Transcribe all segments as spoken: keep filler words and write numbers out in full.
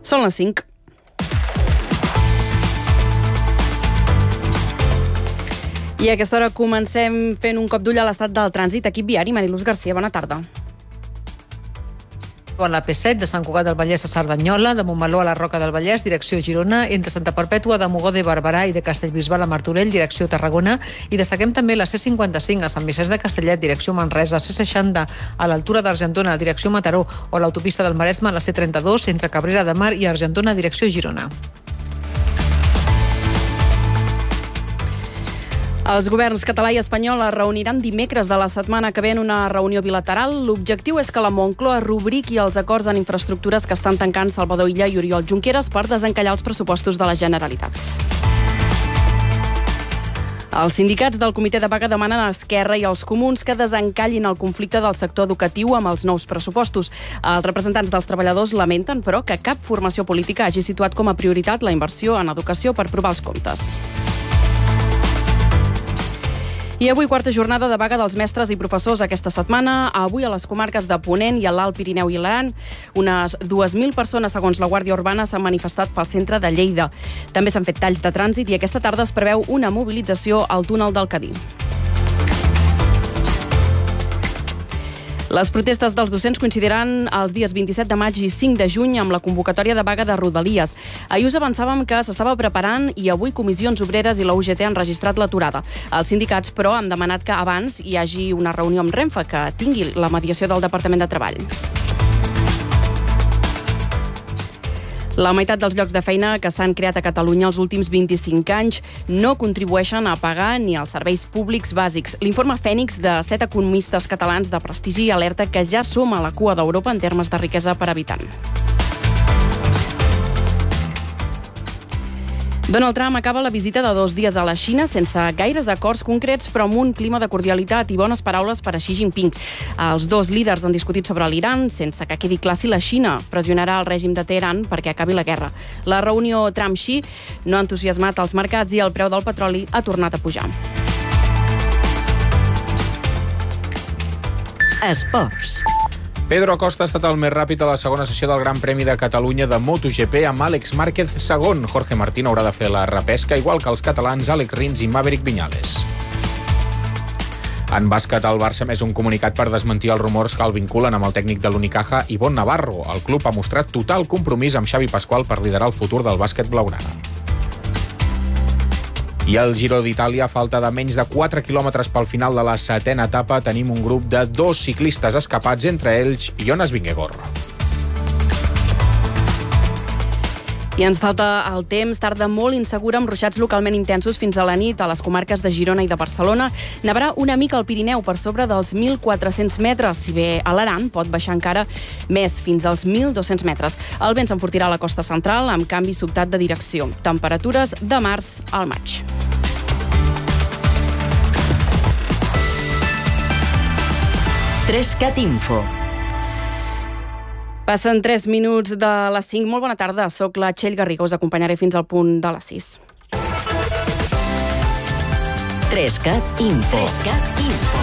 Són les cinc. I a aquesta hora comencem fent un cop d'ull a l'estat del trànsit. Equip viari, Mariluz Garcia, bona tarda. A la P set de Sant Cugat del Vallès a Cerdanyola, de Montmeló a la Roca del Vallès, direcció Girona, entre Santa Perpètua de Mogó de Barberà i de Castellbisbal a Martorell, direcció Tarragona, i destaquem també la C cinquanta-cinc a Sant Vicenç de Castellet, direcció Manresa, C seixanta a l'altura d'Argentona, direcció Mataró, o l'autopista del Maresme, la C trenta-dos, entre Cabrera de Mar i Argentona, direcció Girona. Els governs català i espanyol es reuniran dimecres de la setmana que ve en una reunió bilateral. L'objectiu és que la Moncloa rubriqui els acords en infraestructures que estan tancant Salvador Illa i Oriol Junqueras per desencallar els pressupostos de la Generalitat. Els sindicats del Comitè de Vaga demanen a Esquerra i als comuns que desencallin el conflicte del sector educatiu amb els nous pressupostos. Els representants dels treballadors lamenten, però, que cap formació política hagi situat com a prioritat la inversió en educació per provar els comptes. I avui quarta jornada de vaga dels mestres i professors aquesta setmana. Avui a les comarques de Ponent i a l'Alt Pirineu i l'Aran, unes dues mil persones, segons la Guàrdia Urbana, s'han manifestat pel centre de Lleida. També s'han fet talls de trànsit i aquesta tarda es preveu una mobilització al túnel del Cadí. Les protestes dels docents coincidiran els dies vint-i-set de maig i cinc de juny amb la convocatòria de vaga de Rodalies. Ahir us avançàvem que s'estava preparant i avui Comissions Obreres i la U G T han registrat l'aturada. Els sindicats, però, han demanat que abans hi hagi una reunió amb Renfe que tingui la mediació del Departament de Treball. La meitat dels llocs de feina que s'han creat a Catalunya els últims vint-i-cinc anys no contribueixen a pagar ni els serveis públics bàsics. L'informe Fènix de set economistes catalans de prestigi alerta que ja som a la cua d'Europa en termes de riquesa per habitant. Donald Trump acaba la visita de dos dies a la Xina sense gaires acords concrets, però amb un clima de cordialitat i bones paraules per a Xi Jinping. Els dos líders han discutit sobre l'Iran sense que quedi clar si la Xina pressionarà el règim de Teheran perquè acabi la guerra. La reunió Trump-Xi no ha entusiasmat els mercats i el preu del petroli ha tornat a pujar. Esports. Pedro Acosta ha estat el més ràpid a la segona sessió del Gran Premi de Catalunya de MotoGP amb Àlex Márquez segon. Jorge Martín haurà de fer la repesca, igual que els catalans Àlex Rins i Maverick Viñales. En bàsquet, el Barça ha emès un comunicat per desmentir els rumors que el vinculen amb el tècnic de l'Unicaja, Ivonne Navarro. El club ha mostrat total compromís amb Xavi Pasqual per liderar el futur del bàsquet blaugrana. I al Giro d'Itàlia, a falta de menys de quatre quilòmetres pel final de la setena etapa, tenim un grup de dos ciclistes escapats, entre ells Jonas Vingegaard. I ens falta el temps, tarda molt insegura amb ruixats localment intensos fins a la nit a les comarques de Girona i de Barcelona. Nevarà una mica al Pirineu per sobre dels mil quatre-cents metres, si bé a l'Aran pot baixar encara més, fins als mil dos-cents metres. El vent s'enfortirà a la costa central amb canvi sobtat de direcció. Temperatures de març al maig. Trescat Info. Passen tres minuts de les cinc. Molt bona tarda, soc la Txell Garriga. Us acompanyaré fins al punt de les sis. Trescat Info. Trescat Info.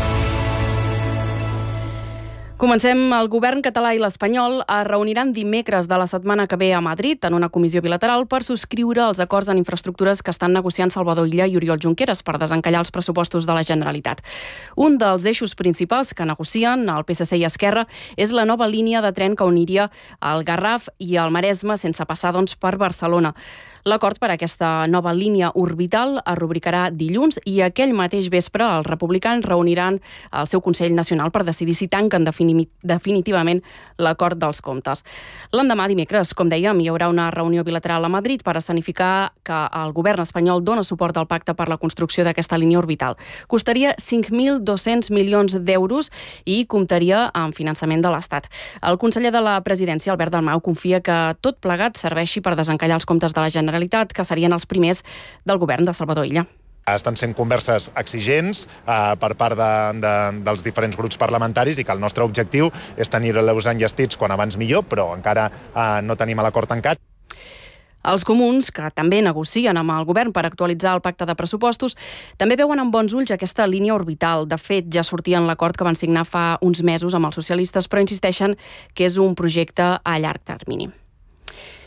Comencem. El govern català i l'espanyol es reuniran dimecres de la setmana que ve a Madrid en una comissió bilateral per subscriure els acords en infraestructures que estan negociant Salvador Illa i Oriol Junqueras per desencallar els pressupostos de la Generalitat. Un dels eixos principals que negocien el P S C i Esquerra és la nova línia de tren que uniria el Garraf i el Maresme sense passar, doncs, per Barcelona. L'acord per a aquesta nova línia orbital es rubricarà dilluns i aquell mateix vespre els republicans reuniran el seu Consell Nacional per decidir si tanquen definitivament l'acord dels comptes. L'endemà, dimecres, com dèiem, hi haurà una reunió bilateral a Madrid per escenificar que el govern espanyol dona suport al pacte per la construcció d'aquesta línia orbital. Costaria cinc mil dos-cents milions d'euros i comptaria amb finançament de l'Estat. El conseller de la Presidència, Albert Dalmau, confia que tot plegat serveixi per desencallar els comptes de la Generalitat, que serien els primers del govern de Salvador Illa. Estan sent converses exigents eh, per part de, de, dels diferents grups parlamentaris i que el nostre objectiu és tenir-los enllestits quan abans millor, però encara eh, no tenim l'acord tancat. Els comuns, que també negocien amb el govern per actualitzar el pacte de pressupostos, també veuen amb bons ulls aquesta línia orbital. De fet, ja sortia en l'acord que van signar fa uns mesos amb els socialistes, però insisteixen que és un projecte a llarg termini.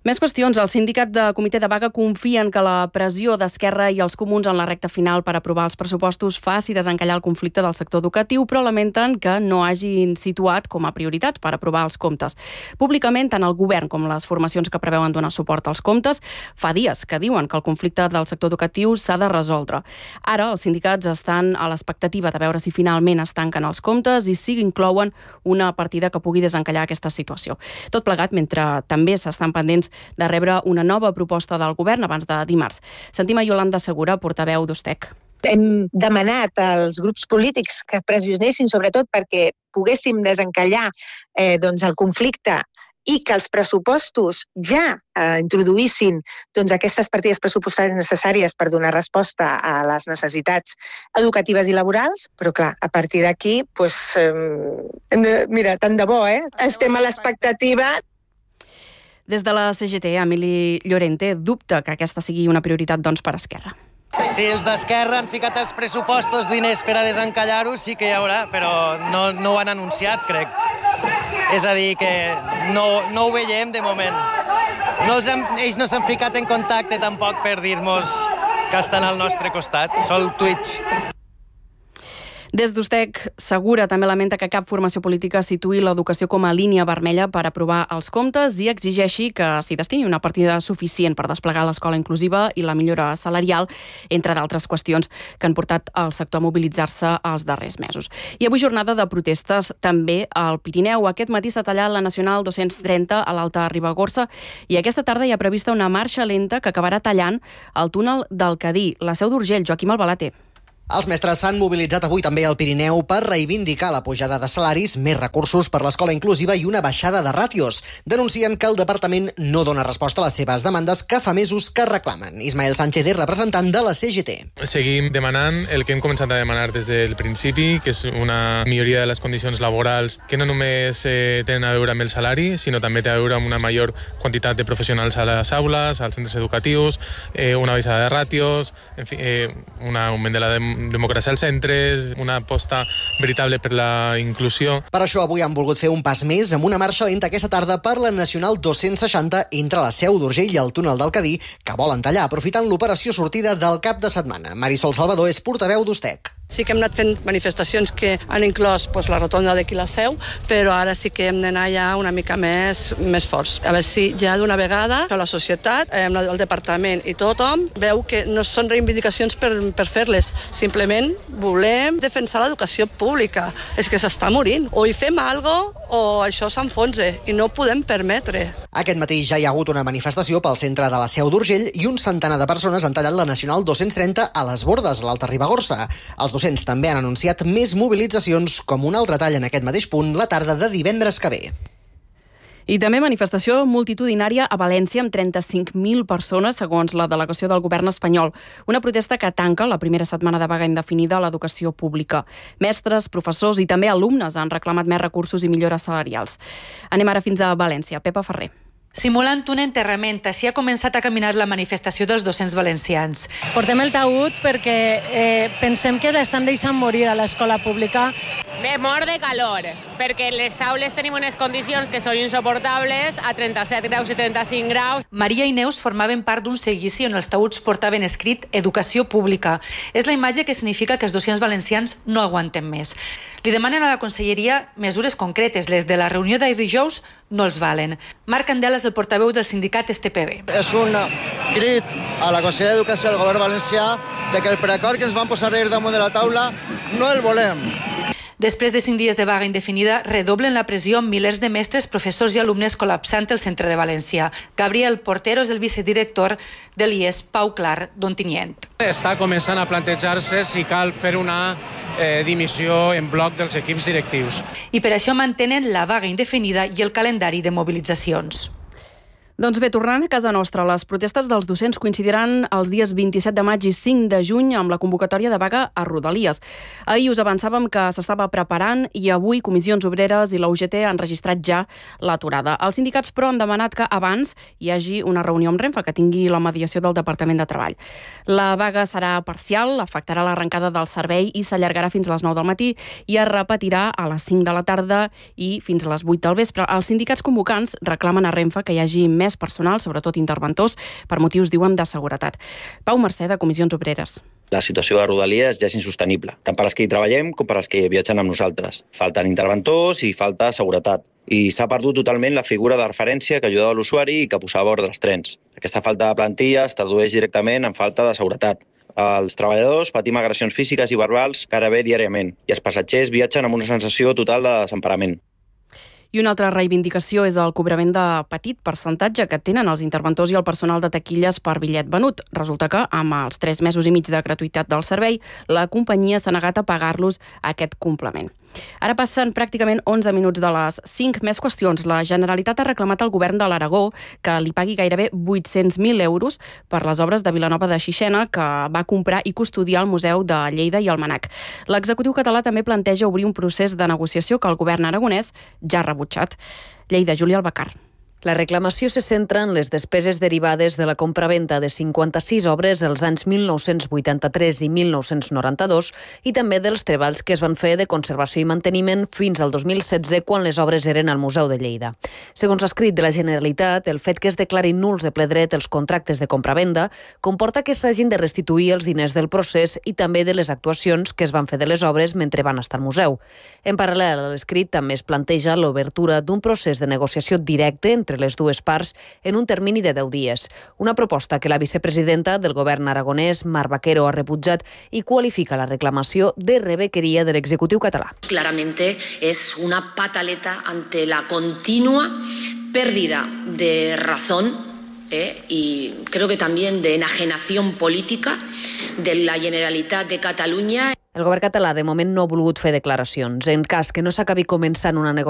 Més qüestions. El sindicat de comitè de vaga confien que la pressió d'Esquerra i els comuns en la recta final per aprovar els pressupostos faci desencallar el conflicte del sector educatiu, però lamenten que no hagin situat com a prioritat per aprovar els comptes. Públicament, tant el govern com les formacions que preveuen donar suport als comptes fa dies que diuen que el conflicte del sector educatiu s'ha de resoldre. Ara, els sindicats estan a l'expectativa de veure si finalment es tanquen els comptes i si inclouen una partida que pugui desencallar aquesta situació. Tot plegat mentre també s'estan pendents de rebre una nova proposta del govern abans de dimarts. Sentim a Iolanda Segura, portaveu d'Ustec. Hem demanat als grups polítics que pressionessin sobretot perquè poguéssim desencallar eh, doncs el conflicte i que els pressupostos ja eh, introduïssin doncs, aquestes partides pressupostàries necessàries per donar resposta a les necessitats educatives i laborals, però clar, a partir d'aquí, doncs, eh, mira, tant de bo, eh? Estem a l'expectativa. Des de la C G T, Emili Llorente dubta que aquesta sigui una prioritat doncs, per Esquerra. Si els d'Esquerra han ficat els pressupostos diners per a desencallar-ho, sí que hi haurà, però no, no ho han anunciat, crec. És a dir, que no, no ho veiem de moment. No els hem, ells no s'han ficat en contacte tampoc per dir-nos que estan al nostre costat, sol Twitch. Des d'Ustec, Segura també lamenta que cap formació política situï l'educació com a línia vermella per aprovar els comptes i exigeixi que s'hi destini una partida suficient per desplegar l'escola inclusiva i la millora salarial, entre d'altres qüestions que han portat el sector a mobilitzar-se els darrers mesos. I avui jornada de protestes també al Pirineu. Aquest matí s'ha tallat la Nacional dos-cents trenta a l'Alta Ribagorça i aquesta tarda hi ha prevista una marxa lenta que acabarà tallant el túnel del Cadí. La Seu d'Urgell, Joaquim Albalater. Els mestres s'han mobilitzat avui també al Pirineu per reivindicar la pujada de salaris, més recursos per l'escola inclusiva i una baixada de ràtios. Denuncien que el departament no dona resposta a les seves demandes que fa mesos que reclamen. Ismael Sánchez és representant de la C G T. Seguim demanant el que hem començat a demanar des del principi, que és una milloria de les condicions laborals que no només eh, tenen a veure amb el salari, sinó també té a veure amb una major quantitat de professionals a les aules, als centres educatius, eh, una baixada de ràtios, en fi, eh, un augment de la dem democràcia als centres, una aposta veritable per la inclusió. Per això avui han volgut fer un pas més amb una marxa lenta aquesta tarda per la Nacional dos-cents seixanta entre la Seu d'Urgell i el túnel del Cadí, que volen tallar aprofitant l'operació sortida del cap de setmana. Marisol Salvador és portaveu d'Ustec. Sí que hem anat fent manifestacions que han inclòs pues, la rotonda d'aquí la Seu, però ara sí que hem d'anar ja una mica més, més forts. A veure si ja d'una vegada la societat, el departament i tothom veu que no són reivindicacions per, per fer-les. Simplement volem defensar l'educació pública. És que s'està morint. O hi fem alguna cosa o això s'enfonsa i no ho podem permetre. Aquest matí ja hi ha hagut una manifestació pel centre de la Seu d'Urgell i un centenar de persones han tallat la Nacional dos-cents trenta a les Bordes, a l'Alta Ribagorça. Els docents també han anunciat més mobilitzacions, com un altre tall en aquest mateix punt la tarda de divendres que ve. I també manifestació multitudinària a València amb trenta-cinc mil persones, segons la delegació del govern espanyol. Una protesta que tanca la primera setmana de vaga indefinida a l'educació pública. Mestres, professors i també alumnes han reclamat més recursos i millores salarials. Anem ara fins a València. Pepa Ferrer. Simulant un enterrament, així ha començat a caminar la manifestació dels docents valencians. Portem el taüt perquè eh, pensem que l'estan deixant morir a l'escola pública. Me mor de calor, perquè les aules tenim unes condicions que són insuportables, a trenta-set graus i trenta-cinc graus. Maria i Neus formaven part d'un seguici on els taüts portaven escrit Educació Pública. És la imatge que significa que els docents valencians no aguanten més. Li demanen a la conselleria mesures concretes, les de la reunió d'ahir dijous no els valen. Marc Candela és el portaveu del sindicat S T P B. És un crit a la Conselleria d'Educació del govern valencià de que el preacord que ens van posar ahir damunt de la taula no el volem. Després de cinc dies de vaga indefinida, redoblen la pressió amb milers de mestres, professors i alumnes col·lapsant el centre de València. Gabriel Portero és el vicedirector de l'I E S Pau Clar d'Ontinyent. Està començant a plantejar-se si cal fer una eh, dimissió en bloc dels equips directius. I per això mantenen la vaga indefinida i el calendari de mobilitzacions. Doncs bé, tornant a casa nostra, les protestes dels docents coincidiran els dies vint-i-set de maig i cinc de juny amb la convocatòria de vaga a Rodalies. Ahir us avançàvem que s'estava preparant i avui Comissions Obreres i la U G T han registrat ja l'aturada. Els sindicats, però, han demanat que abans hi hagi una reunió amb Renfe que tingui la mediació del Departament de Treball. La vaga serà parcial, afectarà l'arrencada del servei i s'allargarà fins a les nou del matí i es repetirà a les cinc de la tarda i fins a les vuit del vespre. Els sindicats convocants reclamen a Renfe que hi hagi més més personal, sobretot interventors, per motius, diuen, de seguretat. Pau Mercè, de Comissions Obreres. La situació de Rodalies ja és insostenible, tant per als que hi treballem com per als que viatgen amb nosaltres. Falten interventors i falta seguretat. I s'ha perdut totalment la figura de referència que ajudava l'usuari i que posava ordre als trens. Aquesta falta de plantilla es tradueix directament en falta de seguretat. Els treballadors patim agressions físiques i verbals gairebé diàriament i els passatgers viatgen amb una sensació total de desemparament. I una altra reivindicació és el cobrament de petit percentatge que tenen els interventors i el personal de taquilles per bitllet venut. Resulta que, amb els tres mesos i mig de gratuïtat del servei, la companyia s'ha negat a pagar-los aquest complement. Ara passen pràcticament onze minuts de les cinc. Més qüestions. La Generalitat ha reclamat al govern de l'Aragó que li pagui gairebé vuit-cents mil euros per les obres de Vilanova de Xixena que va comprar i custodiar el Museu de Lleida i el Mnac. L'executiu català també planteja obrir un procés de negociació que el govern aragonès ja ha rebutjat. Lleida, Júlia Albacar. La reclamació se centra en les despeses derivades de la compravenda de cinquanta-sis obres els anys mil nou-cents vuitanta-tres i mil nou-cents noranta-dos i també dels treballs que es van fer de conservació i manteniment fins al dos mil setze, quan les obres eren al Museu de Lleida. Segons l'escrit de la Generalitat, el fet que es declarin nuls de ple dret els contractes de compravenda comporta que s'hagin de restituir els diners del procés i també de les actuacions que es van fer de les obres mentre van estar al museu. En paral·lel a l'escrit també es planteja l'obertura d'un procés de negociació directe entre les dues parts en un termini de deu dies. Una proposta que la vicepresidenta del govern aragonès, Mar Vaquero, ha rebutjat i qualifica la reclamació de rebequería del Ejecutivo català. Claramente es una pataleta ante la continua pérdida de razón ¿eh? y creo que también de enajenación política de la Generalitat de Catalunya. El govern català de moment no ha volgut fer declaracions. En cas que no s'acabi començant una negociació